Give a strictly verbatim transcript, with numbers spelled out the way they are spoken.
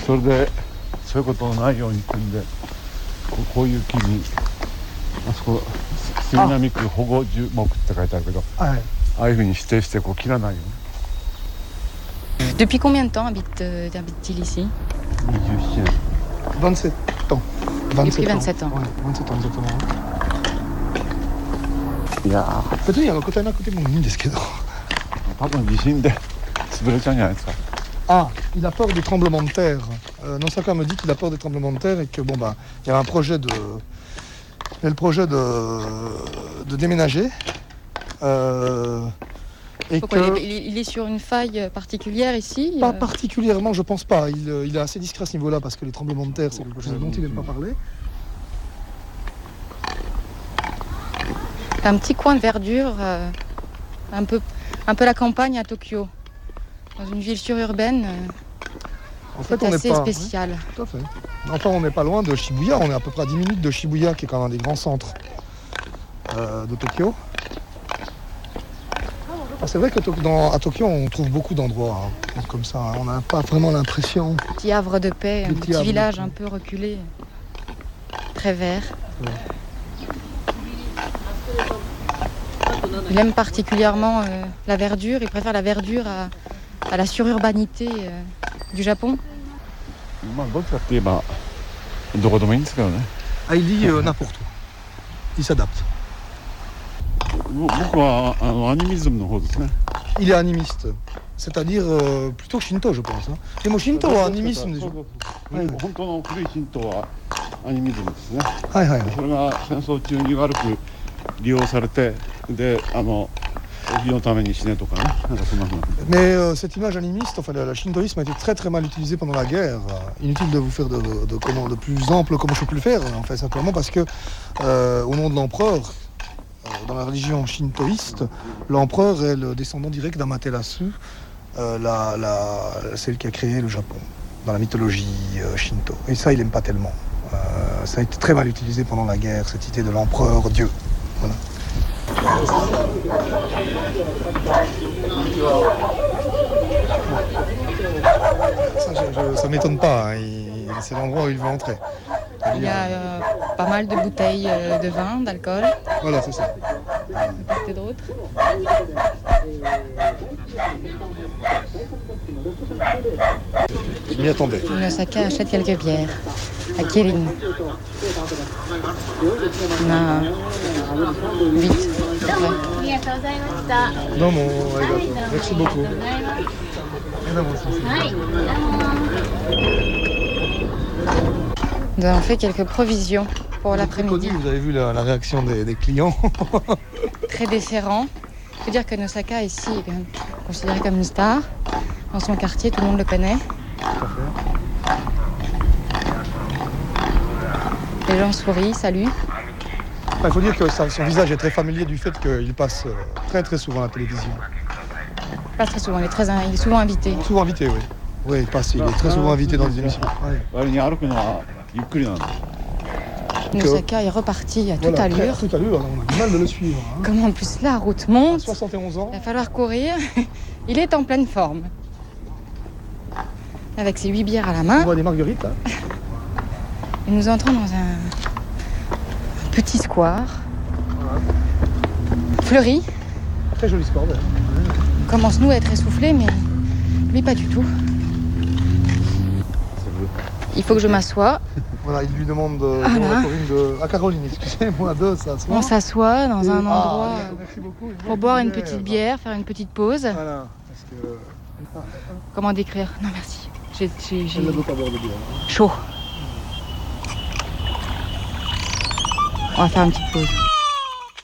それでそういうことのないようにってんで こ, こういう木にあそこ杉並区保護樹木って書いてあるけど あ, はい、ああいうふうに指定してこう切らないように。 Depuis combien de temps habite, euh, habite-t-il ici? vingt-sept ans. Depuis vingt-sept ans. Ouais, vingt-sept ans exactement. いや別にあの答えなくてもいいんですけど。 多分地震で潰れちゃうんじゃないですか。 Ah, il a peur des tremblements de terre. Euh, Nosaka me dit qu'il a peur des tremblements de terre et que bon bah il y a un projet de, il y a le projet de, de déménager. Euh, et Pourquoi que, il, est, il est sur une faille particulière ici? Pas particulièrement, je pense pas. Il, il est assez discret à ce niveau-là parce que les tremblements de terre c'est quelque chose dont il n'aime pas parler. Un petit coin de verdure, euh, un peu, un peu la campagne à Tokyo. Dans une ville sururbaine, en fait, c'est on assez pas, spécial. Oui, tout à fait. Enfin, on n'est pas loin de Shibuya, on est à peu près à dix minutes de Shibuya, qui est quand même un des grands centres euh, de Tokyo. Ah, c'est vrai qu'à à Tokyo, on trouve beaucoup d'endroits hein, comme ça. Hein. On n'a pas vraiment l'impression... Petit havre de paix, un petit village un peu reculé, très vert. Ouais. Il aime particulièrement euh, la verdure, il préfère la verdure à, à la sururbanité euh, du Japon. Ah, il dit euh, n'importe où. Il s'adapte. Il est animiste, c'est-à-dire euh, plutôt Shinto, je pense. Hein. Et moi, Shinto ou animisme déjà. Ouais, ouais. 利用されてであの Mais euh, cette image animiste, enfin le shintoïsme a été très très mal utilisé pendant la guerre. Inutile de vous faire de, de, de, comment, de plus ample comment je peux le faire, en fait simplement parce que euh, au nom de l'empereur, euh, dans la religion shintoïste, l'empereur est le descendant direct d'Amaterasu, euh, la, la, celle qui a créé le Japon dans la mythologie euh, shinto. Et ça, il n'aime pas tellement. Euh, ça a été très mal utilisé pendant la guerre, cette idée de l'empereur Dieu. Voilà. Ça, je, je, ça m'étonne pas, hein. Il, c'est l'endroit où il veut entrer. Il y a euh, pas mal de bouteilles euh, de vin, d'alcool. Voilà, c'est ça. Et d'autres. Je m'y attendais. Nosaka achète quelques bières à Kirin. On a huit. Non, mon, merci beaucoup. Nous avons fait quelques provisions pour l'après-midi. Vous avez vu la, la réaction des, des clients. Très déférent. Il faut dire que Nosaka ici est quand même considéré comme une star. Dans son quartier, tout le monde le connaît. Les gens sourient, saluent. Il faut dire que ça, son visage est très familier du fait qu'il passe très très souvent à la télévision. Pas très souvent, il est, très, il est souvent invité. Souvent invité, oui. Oui, il passe, il est très souvent invité dans des émissions. Ouais. Nosaka est reparti à toute voilà, allure. À toute allure, on a du mal de le suivre. Hein. Comme en plus la route monte, à soixante et onze ans. Il va falloir courir. Il est en pleine forme. Avec ses huit bières à la main. On voit des marguerites là. Et nous entrons dans un petit square. Voilà. Fleuri. Très joli square. Ouais. On commence nous à être essoufflés, mais lui pas du tout. Il faut que je m'assoie. Voilà, il lui demande de, ah, à, Corinne de, à Caroline, excusez-moi, de s'asseoir. On s'assoit dans Et, un endroit ah, merci beaucoup. pour boire une petite bière, faire une petite pause. Voilà, parce que... Comment décrire? Non, merci. J'ai, j'ai, j'ai... Elle ne veut pas boire de bière. Chaud. On va faire une petite pause.